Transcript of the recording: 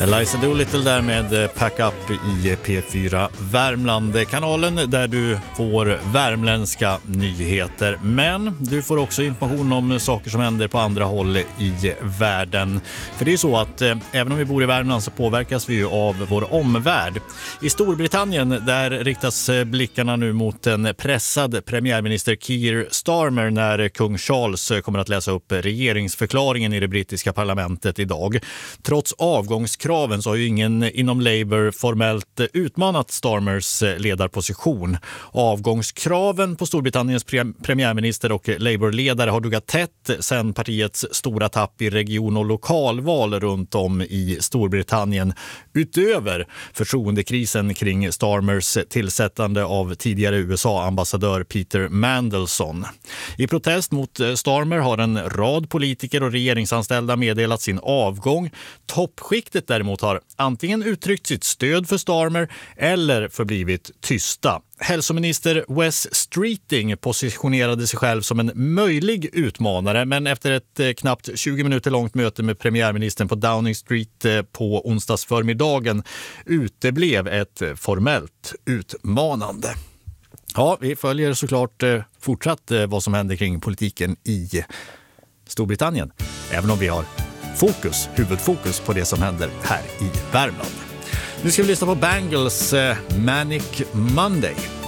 Eliza Doolittle där med Pack Up i P4 Värmland, kanalen där du får värmländska nyheter. Men du får också information om saker som händer på andra håll i världen. För det är så att även om vi bor i Värmland så påverkas vi ju av vår omvärld. I Storbritannien där riktas blickarna nu mot en pressad premiärminister Keir Starmer när kung Charles kommer att läsa upp regeringsförklaringen i det brittiska parlamentet idag. Trots avgångskraven så har ju ingen inom Labour formellt utmanat Starmers ledarposition. Avgångskraven på Storbritanniens premiärminister och Labour-ledare har duggat tätt sedan partiets stora tapp i region- och lokalval runt om i Storbritannien, utöver förtroendekrisen kring Starmers tillsättande av tidigare USA-ambassadör Peter Mandelson. I protest mot Starmer har en rad politiker och regeringsanställda meddelat sin avgång. Toppskiktet däremot har antingen uttryckt sitt stöd för Starmer eller förblivit tysta. Hälsominister Wes Streeting positionerade sig själv som en möjlig utmanare, men efter ett knappt 20 minuter långt möte med premiärministern på Downing Street på onsdagsförmiddagen uteblev ett formellt utmanande. Ja, vi följer såklart fortsatt vad som händer kring politiken i Storbritannien, även om vi har huvudfokus på det som händer här i Värmland. Nu ska vi lyssna på Bangles Manic Monday.